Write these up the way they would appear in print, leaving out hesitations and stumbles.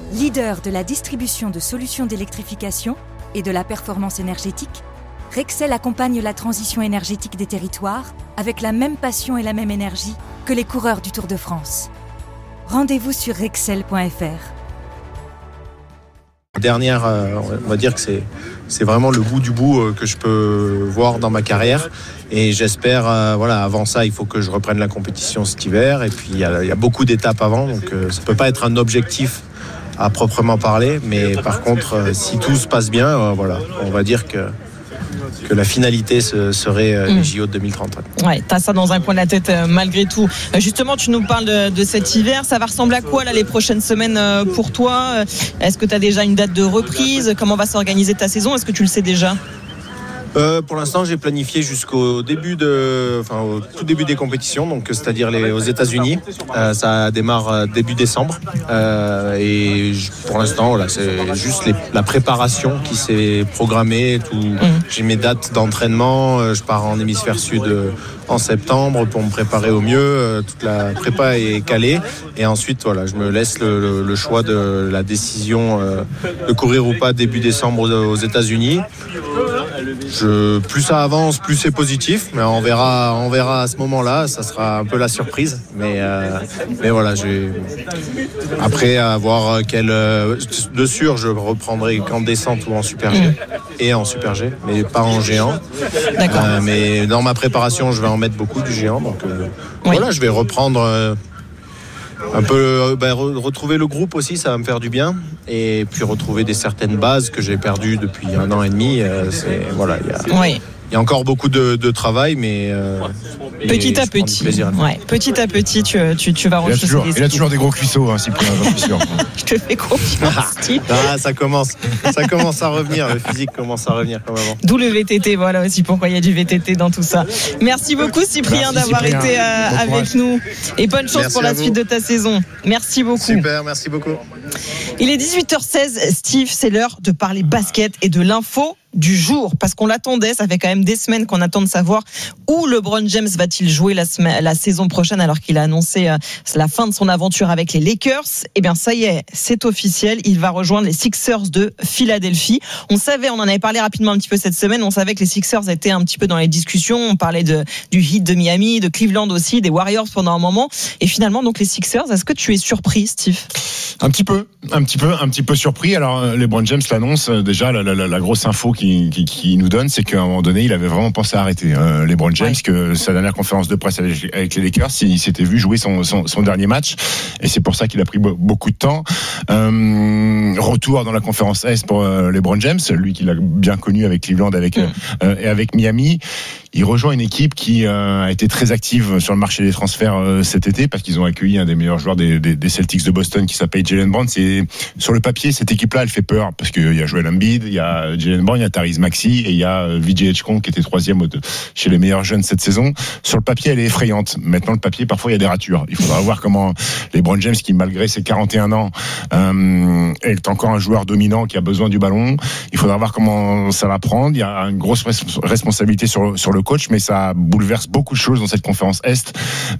Leader de la distribution de solutions d'électrification et de la performance énergétique, Rexel accompagne la transition énergétique des territoires avec la même passion et la même énergie que les coureurs du Tour de France. Rendez-vous sur rexel.fr. Dernière, on va dire que c'est vraiment le bout du bout que je peux voir dans ma carrière. Et j'espère, avant ça, il faut que je reprenne la compétition cet hiver. Et puis, il y a beaucoup d'étapes avant. Donc, ça ne peut pas être un objectif à proprement parler. Mais par contre, si tout se passe bien, on va dire que la finalité serait les JO de 2030. Ouais, t'as ça dans un coin de la tête malgré tout. Justement, tu nous parles de cet hiver. Ça va ressembler à quoi là, les prochaines semaines pour toi ? Est-ce que tu as déjà une date de reprise ? Comment va s'organiser ta saison ? Est-ce que tu le sais déjà ? Pour l'instant, j'ai planifié jusqu'au au tout début des compétitions, donc c'est-à-dire aux États-Unis. Ça démarre début décembre. Et pour l'instant, c'est juste la préparation qui s'est programmée. J'ai mes dates d'entraînement. Je pars en hémisphère sud en septembre pour me préparer au mieux. Toute la prépa est calée. Et ensuite, je me laisse le choix de la décision de courir ou pas début décembre aux États-Unis. Plus ça avance, plus c'est positif, mais on verra à ce moment-là. Ça sera un peu la surprise, mais voilà. Après avoir de sûr, je reprendrai qu'en descente ou en Super G et en Super G, mais pas en géant. D'accord. Mais dans ma préparation, je vais en mettre beaucoup du géant, donc je vais reprendre. Un peu retrouver le groupe aussi, ça va me faire du bien, et puis retrouver certaines bases que j'ai perdues depuis 1 an et demi. Il y a encore beaucoup de travail, mais petit à petit, petit à petit, tu vas rechausser les skis. Il a toujours des gros cuisseaux, Cyprien, j'en suis sûr. Je te fais confiance, Steve. Ça commence à revenir, le physique commence à revenir comme avant. D'où le VTT, voilà aussi pourquoi il y a du VTT dans tout ça. Merci beaucoup, Cyprien, d'avoir été avec nous, et bonne chance pour la suite de ta saison. Merci beaucoup. Super, merci beaucoup. Il est 18h16, Steve, c'est l'heure de parler basket et de l'info du jour, parce qu'on l'attendait, ça fait quand même des semaines qu'on attend de savoir où LeBron James va-t-il jouer la saison prochaine, alors qu'il a annoncé la fin de son aventure avec les Lakers. Eh bien ça y est, c'est officiel, il va rejoindre les Sixers de Philadelphie. On en avait parlé rapidement un petit peu cette semaine, on savait que les Sixers étaient un petit peu dans les discussions, on parlait du Heat de Miami, de Cleveland aussi, des Warriors pendant un moment, et finalement donc les Sixers. Est-ce que tu es surpris, Steve ? Un petit peu surpris. Alors LeBron James l'annonce, déjà la grosse info qui nous donne, c'est qu'à un moment donné il avait vraiment pensé à arrêter LeBron James, que sa dernière conférence de presse avec les Lakers, il s'était vu jouer son dernier match, et c'est pour ça qu'il a pris beaucoup de temps. Retour dans la conférence Est pour LeBron James, lui qui l'a bien connu avec Cleveland et avec Miami. Il rejoint une équipe qui a été très active sur le marché des transferts cet été, parce qu'ils ont accueilli un des meilleurs joueurs des Celtics de Boston qui s'appelle Jaylen Brown. Sur le papier, cette équipe-là, elle fait peur, parce qu'il y a Joel Embiid, il y a Jaylen Brown, il y a Tyrese Maxey, et il y a Vijay Echkong qui était 3e chez les meilleurs jeunes cette saison. Sur le papier, elle est effrayante. Maintenant, le papier, parfois, il y a des ratures. Il faudra voir comment LeBron James, qui malgré ses 41 ans, est encore un joueur dominant qui a besoin du ballon. Il faudra voir comment ça va prendre. Il y a une grosse responsabilité sur le coach, mais ça bouleverse beaucoup de choses dans cette conférence Est.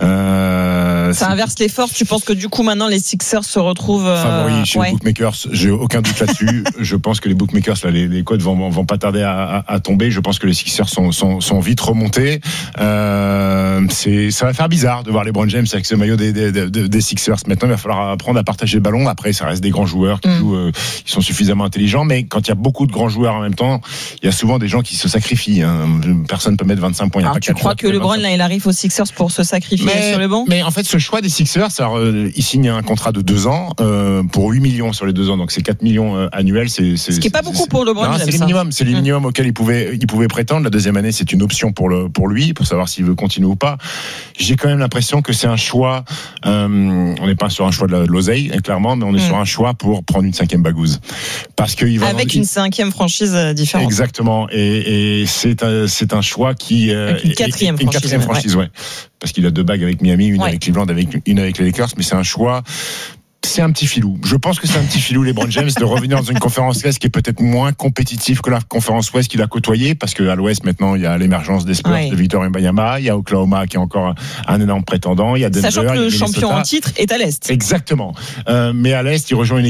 Ça inverse les forces. Tu penses que du coup maintenant les Sixers se retrouvent favoris chez les bookmakers? J'ai aucun doute là-dessus. Je pense que les bookmakers, là, les codes vont pas tarder à tomber. Je pense que les Sixers sont vite remontés. Ça va faire bizarre de voir LeBron James avec ce maillot des Sixers. Maintenant, il va falloir apprendre à partager le ballon. Après, ça reste des grands joueurs qui jouent, qui sont suffisamment intelligents. Mais quand il y a beaucoup de grands joueurs en même temps, il y a souvent des gens qui se sacrifient. Personne peut mettre 25 points. Alors, tu crois que LeBron, là, il arrive aux Sixers pour se sacrifier sur le banc? Mais en fait, ce choix des Sixers, il signe un contrat de 2 ans pour 8 millions sur les 2 ans. Donc, c'est 4 millions annuels. Ce qui n'est pas beaucoup pour LeBron. C'est le minimum auquel il pouvait prétendre. La deuxième année, c'est une option pour lui, pour savoir s'il veut continuer ou pas. J'ai quand même l'impression que c'est un choix. On n'est pas sur un choix de l'oseille, clairement, mais on est sur un choix pour prendre une 5e bagouze. Parce que avec une 5e franchise différente. Exactement. Et c'est un choix qui une 4e franchise, ouais. Parce qu'il a 2 bagues avec Miami, une avec Cleveland, une avec les Lakers, mais c'est un choix. C'est un petit filou. Je pense que c'est un petit filou, LeBron James, de revenir dans une conférence Est qui est peut-être moins compétitive que la conférence Ouest qu'il a côtoyée, parce qu'à l'Ouest, maintenant, il y a l'émergence des Spurs de Victor Wembanyama, il y a Oklahoma qui est encore un énorme prétendant, il y a Denver. Sachant que le champion en titre est à l'Est. Exactement. Mais à l'Est, il rejoint une